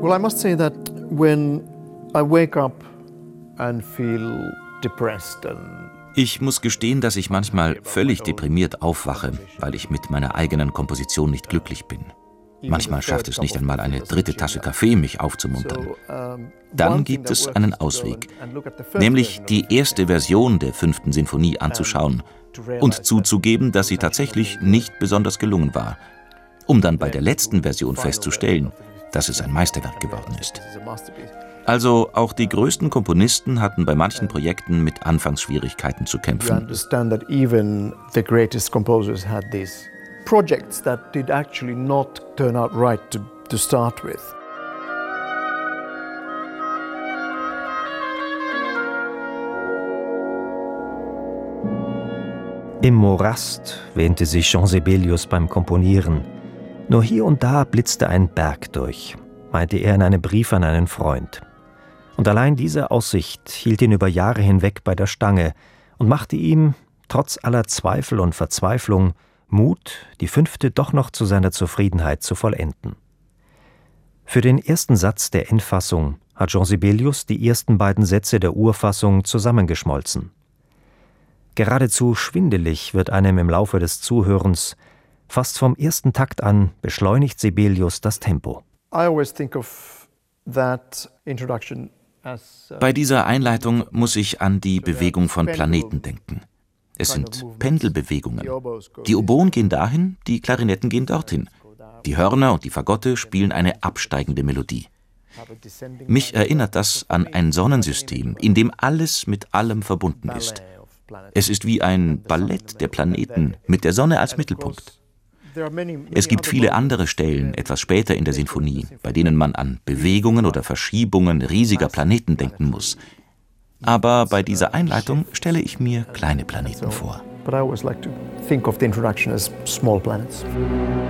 Well, I must say that when I wake up and feel depressed and Ich muss gestehen, dass ich manchmal völlig deprimiert aufwache, weil ich mit meiner eigenen Komposition nicht glücklich bin. Manchmal schafft es nicht einmal eine dritte Tasse Kaffee, mich aufzumuntern. Dann gibt es einen Ausweg, nämlich die erste Version der 5. Sinfonie anzuschauen und zuzugeben, dass sie tatsächlich nicht besonders gelungen war, um dann bei der letzten Version festzustellen, dass es ein Meisterwerk geworden ist. Also auch die größten Komponisten hatten bei manchen Projekten mit Anfangsschwierigkeiten zu kämpfen. Projects that did actually not turn out right to start with. Im Morast wähnte sich Jean Sibelius beim Komponieren. Nur hier und da blitzte ein Berg durch, meinte er in einem Brief an einen Freund. Und allein diese Aussicht hielt ihn über Jahre hinweg bei der Stange und machte ihm, trotz aller Zweifel und Verzweiflung, Mut, die 5. doch noch zu seiner Zufriedenheit zu vollenden. Für den ersten Satz der Endfassung hat Jean Sibelius die ersten beiden Sätze der Urfassung zusammengeschmolzen. Geradezu schwindelig wird einem im Laufe des Zuhörens. Fast vom ersten Takt an beschleunigt Sibelius das Tempo. Bei dieser Einleitung muss ich an die Bewegung von Planeten denken. Es sind Pendelbewegungen. Die Oboen gehen dahin, die Klarinetten gehen dorthin. Die Hörner und die Fagotte spielen eine absteigende Melodie. Mich erinnert das an ein Sonnensystem, in dem alles mit allem verbunden ist. Es ist wie ein Ballett der Planeten mit der Sonne als Mittelpunkt. Es gibt viele andere Stellen, etwas später in der Sinfonie, bei denen man an Bewegungen oder Verschiebungen riesiger Planeten denken muss. Aber bei dieser Einleitung stelle ich mir kleine Planeten vor. But I always like to think of the introduction as small planets.